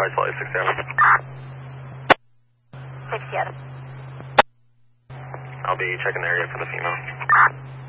Enterprise Flight 6 Seattle. 6 Seattle. I'll be checking the area for the female.